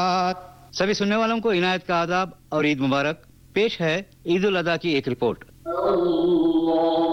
सभी सुनने वालों को इनायत का आदाब और ईद मुबारक। पेश है ईद उल अदा की एक रिपोर्ट।